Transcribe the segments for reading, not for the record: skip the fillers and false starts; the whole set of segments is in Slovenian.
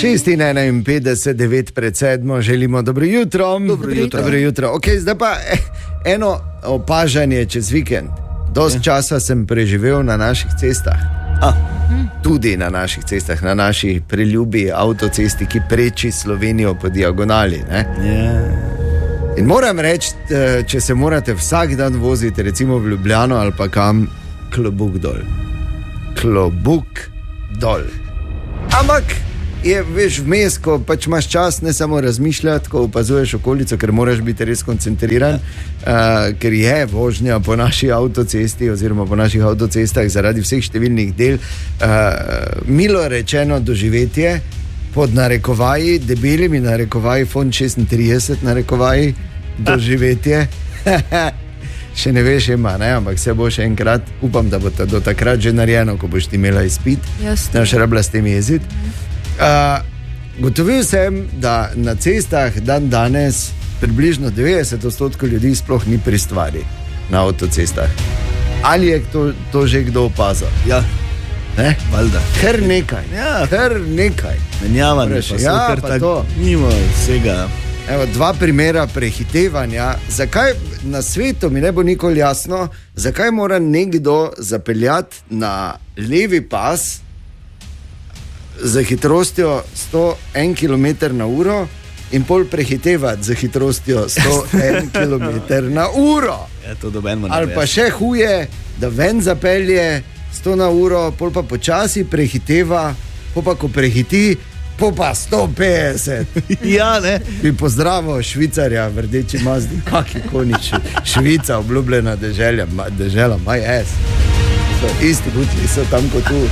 6:51, 9:07, želimo dobro jutro. Dobro jutro. Okay, zdaj pa eno opažanje čez vikend. Dost časa sem preživel na naših cestah. Tudi na naših cestah, na naši preljubi avtocesti, ki preči Slovenijo po diagonali. In moram reči, če se morate vsak dan voziti, recimo v Ljubljano ali pa kam, klobuk dol. Ampak je, veš, vmes, ko pač imaš čas ne samo razmišljati, ko opazuješ okolico, ker moraš biti res koncentriran, ker je vožnja po naši avtocesti oziroma po naših avtocestah zaradi vseh številnih del milo rečeno doživetje pod narekovaji, debelimi narekovaji, font 36 narekovaji, doživetje. Še ne veš, ampak se bo še enkrat, upam, da bo do takrat že narejeno, ko boš ti imela izpit, ne še rabila s tem jeziti. Gotovil sem, da na cestah dan danes približno 90% ljudi sploh ni pri stvari na avtocestah. Ali je to že kdo opazil? Ja. Ne? Valjda. Kar nekaj. Menjavanje pa so, kar tako nima vsega. Evo, 2 primera prehitevanja. Zakaj na svetu mi ne bo nikoli jasno, zakaj mora nekdo zapeljati na levi pas za hitrostjo 101 km/h in pol prehitevati za hitrostjo 101 km/h. Ja, to dobenimo ne ali pa še huje, da ven zapelje 100 km/h, pol pa počasi prehiteva, pol pa ko prehiti, pol pa 150. Ja, ne. Bi pozdravil Švicarja v rdeči Mazdi, kaki konič, Švica, obljubljena dežela, my ass. Isti butli so tam kot tu.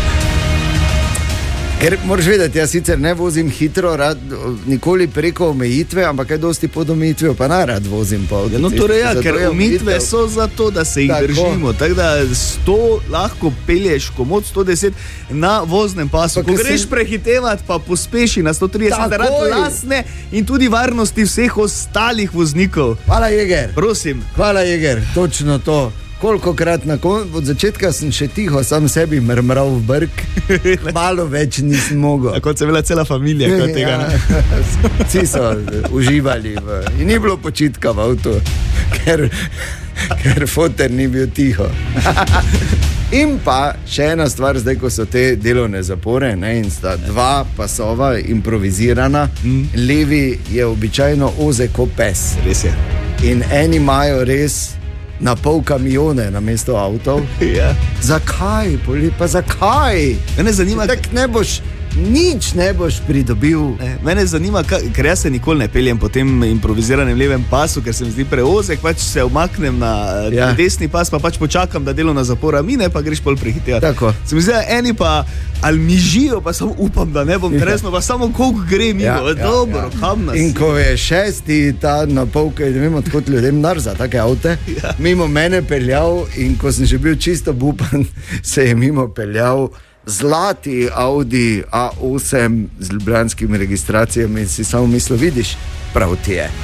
Ker moraš vedeti, jaz sicer ne vozim hitro, nikoli preko omejitve, ampak kaj dosti pod omejitvijo, pa rad vozim po avtocesti. No, torej ker omejitve so zato, da se jih držimo, tako da 100 lahko pelješ komod 110 na voznem pasu. Ko greš prehitevati, pa pospeši na 130, zaradi lastne in tudi varnosti vseh ostalih voznikov. Hvala, Jeger. Prosim. Hvala, Jeger, točno to. Kolikokrat od začetka sem še tiho sam sebi mrmral v brk, malo več nisem mogel. Kot se je bila cela familija, kot tega. Vsi so uživali in ni bilo počitka v avtu, ker foter ni bil tiho. In pa še ena stvar, zdaj ko so te delovne zapore, in sta 2 pasova improvizirana, levi je običajno ozek kot pes. Res je. In eni imajo res na pol kamione na mesto avtov. Ja. Zakaj? Pa zakaj? Mene zanima, tak nič ne boš pridobil. Mene zanima, ker jaz se nikoli ne peljem po tem improviziranem levem pasu, ker se mi zdi preozek, pač se umaknem na desni pas, pa pač počakam, da delovna zapora mine, pa greš pol prehitevati. Tako. Se mi zdi, eni pa ali mižijo, pa samo upam, da ne bom tresno, pa samo koliko gre mimo. Dobro, kam nas. In ko je 6. ta napolka, ne vem, odkot ljudem narza take avte, mimo mene peljal, in ko sem že bil čisto bupan, se je mimo peljal zlati Audi A8 z ljubljanskimi registracijami in si samo mislil, vidiš, prav ti je.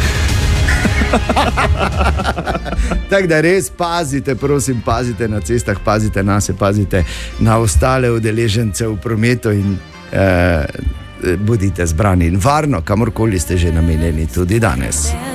Tako da res pazite, prosim, pazite na cestah, pazite na se, pazite na ostale udeležence v prometu in budite zbrani in varno, kamorkoli ste že namenjeni tudi danes.